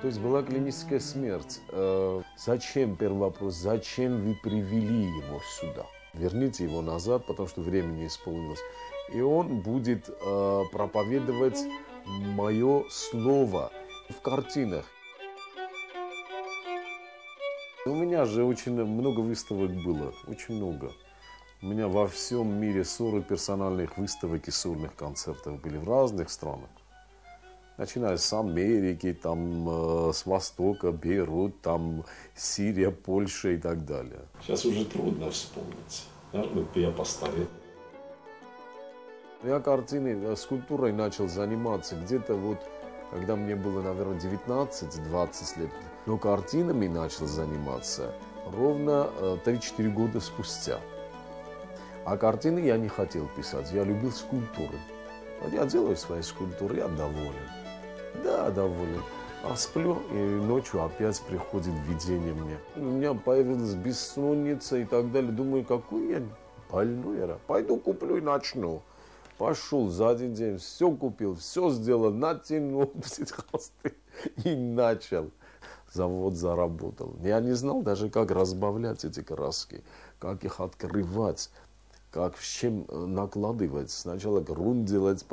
То есть была клиническая смерть. Зачем, первый вопрос, зачем вы привели его сюда? Верните его назад, потому что время не исполнилось. И он будет проповедовать мое слово в картинах. У меня же очень много выставок было, очень много. У меня во всем мире 40 персональных выставок и сольных концертов были в разных странах. Начиная с Америки, там, с Востока, Бейрут, там, Сирия, Польша и так далее. Сейчас уже трудно вспомнить. Я постарел. Я картиной, скульптурой начал заниматься где-то вот, когда мне было, наверное, 19-20 лет. Но картинами начал заниматься ровно 3-4 года спустя. А картины я не хотел писать, я любил скульптуры. Вот я делаю свои скульптуры, я доволен. Да, доволен. А сплю, и ночью опять приходит видение мне. У меня появилась бессонница и так далее. Думаю, какой я больной. Пойду куплю и начну. Пошел за один день, все купил, все сделал, натянул все холсты и начал. Завод заработал. Я не знал даже, как разбавлять эти краски, как их открывать, как с чем накладывать. Сначала грунт делать,